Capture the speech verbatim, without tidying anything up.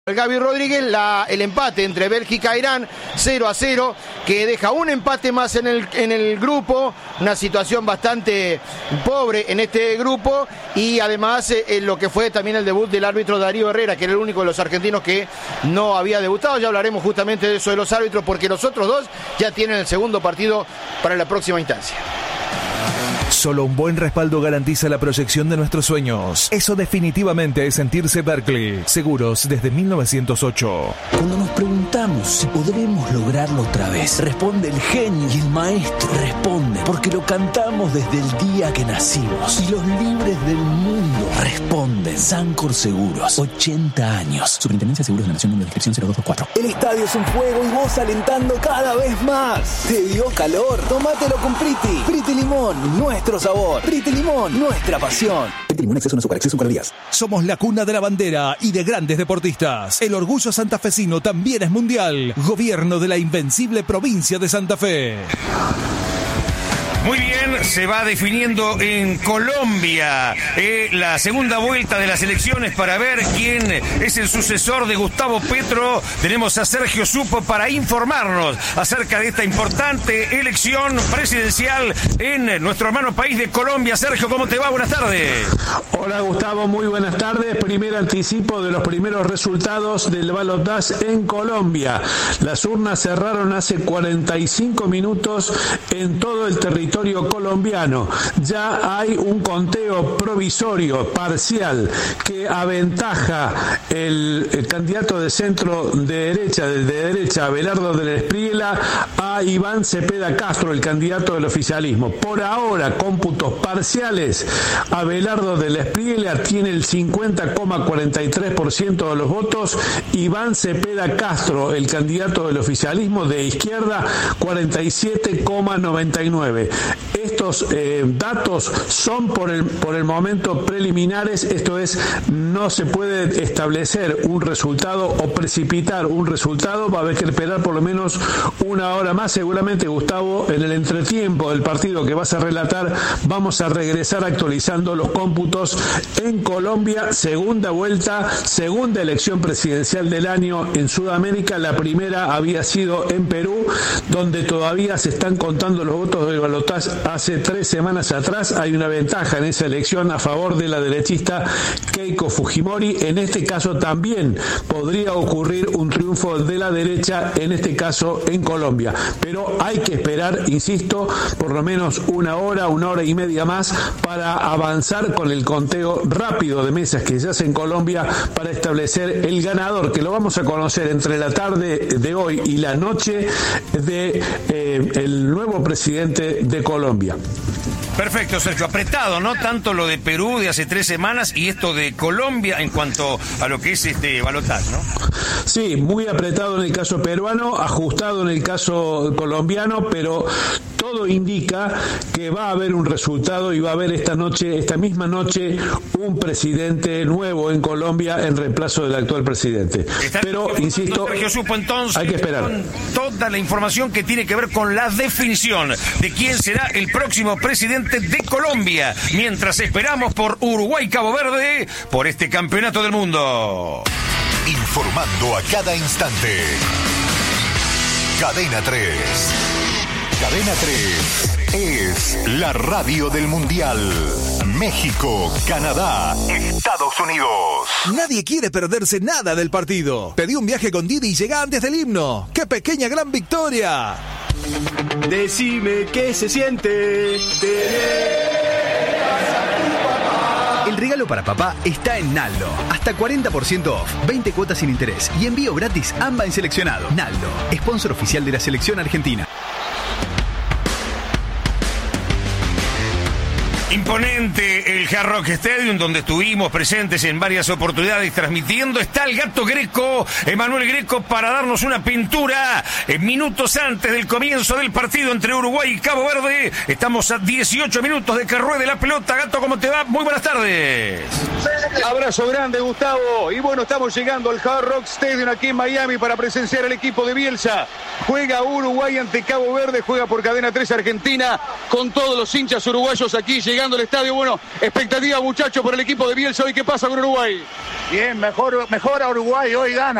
Gaby Rodríguez, la, el empate entre Bélgica e Irán, cero a cero, que deja un empate más en el, en el grupo, una situación bastante pobre en este grupo, y además eh, lo que fue también el debut del árbitro Darío Herrera, que era el único de los argentinos que no había debutado. Ya hablaremos justamente de eso de los árbitros, porque los otros dos ya tienen el segundo partido para la próxima instancia. Solo un buen respaldo garantiza la proyección de nuestros sueños. Eso definitivamente es sentirse Berkeley. Seguros desde mil novecientos ocho. Cuando nos preguntamos si podremos lograrlo otra vez, responde el genio y el maestro. Responde porque lo cantamos desde el día que nacimos. Y los libres del mundo responden. Sancor Seguros, ochenta años. Superintendencia de Seguros de la Nación, número de inscripción cero dos dos cuatro. El estadio es un juego y vos alentando cada vez más. ¿Te dio calor? Tómatelo con Priti. Priti Limón, nuestro sabor. Priti Limón, nuestra pasión. Priti Limón, exceso no azúcar, exceso en calorías. Somos la cuna de la bandera y de grandes deportistas. El orgullo santafesino también es mundial. Gobierno de la invencible provincia de Santa Fe. Muy bien, se va definiendo en Colombia eh, la segunda vuelta de las elecciones para ver quién es el sucesor de Gustavo Petro. Tenemos a Sergio Supo para informarnos acerca de esta importante elección presidencial en nuestro hermano país de Colombia. Sergio, ¿cómo te va? Buenas tardes. Hola Gustavo, muy buenas tardes. Primer anticipo de los primeros resultados del balotaje en Colombia. Las urnas cerraron hace cuarenta y cinco minutos en todo el territorio colombiano. Ya hay un conteo provisorio, parcial, que aventaja el, el candidato de centro de derecha, de, de derecha, Abelardo del Espriella, a Iván Cepeda Castro, el candidato del oficialismo. Por ahora, cómputos parciales, Abelardo del Espriella tiene el cincuenta coma cuarenta y tres por ciento de los votos, Iván Cepeda Castro, el candidato del oficialismo de izquierda, cuarenta y siete coma noventa y nueve. Estos eh, datos son por el, por el momento preliminares, esto es, no se puede establecer un resultado o precipitar un resultado, va a haber que esperar por lo menos una hora más. Seguramente, Gustavo, en el entretiempo del partido que vas a relatar, vamos a regresar actualizando los cómputos en Colombia. Segunda vuelta, segunda elección presidencial del año en Sudamérica. La primera había sido en Perú, donde todavía se están contando los votos del balotaje. Hace tres semanas atrás hay una ventaja en esa elección a favor de la derechista Keiko Fujimori. En este caso también podría ocurrir un triunfo de la derecha, en este caso en Colombia. Pero hay que esperar, insisto, por lo menos una hora, una hora y media más para avanzar con el conteo rápido de mesas que se hace en Colombia para establecer el ganador, que lo vamos a conocer entre la tarde de hoy y la noche de eh, el nuevo presidente de Colombia. Perfecto, Sergio. Apretado, ¿no? Tanto lo de Perú de hace tres semanas y esto de Colombia en cuanto a lo que es este balotaje, ¿no? Sí, muy apretado en el caso peruano, ajustado en el caso colombiano, pero todo indica que va a haber un resultado y va a haber esta noche, esta misma noche, un presidente nuevo en Colombia en reemplazo del actual presidente. Está pero, insisto, Sergio Supo, entonces, hay que esperar. Con toda la información que tiene que ver con la definición de quién será el próximo presidente de Colombia, mientras esperamos por Uruguay Cabo Verde por este campeonato del mundo. Informando a cada instante. Cadena tres. Cadena tres es la radio del Mundial. México, Canadá, Estados Unidos. Nadie quiere perderse nada del partido. Pedí un viaje con Didi y llega antes del himno. ¡Qué pequeña gran victoria! Decime qué se siente. El regalo para papá está en Naldo. Hasta cuarenta por ciento off, veinte cuotas sin interés y envío gratis AMBA en seleccionado. Naldo, sponsor oficial de la selección argentina. Imponente el Hard Rock Stadium, donde estuvimos presentes en varias oportunidades transmitiendo. Está el gato Greco, Emanuel Greco, para darnos una pintura en minutos antes del comienzo del partido entre Uruguay y Cabo Verde. Estamos a dieciocho minutos de que ruede la pelota. Gato, ¿cómo te va? Muy buenas tardes. Abrazo grande, Gustavo. Y bueno, estamos llegando al Hard Rock Stadium aquí en Miami para presenciar el equipo de Bielsa. Juega Uruguay ante Cabo Verde, juega por Cadena tres Argentina, con todos los hinchas uruguayos aquí llegando al estadio. Bueno, expectativa, muchachos, por el equipo de Bielsa hoy. ¿Qué pasa con Uruguay? Bien, mejor, mejor a Uruguay, hoy gana.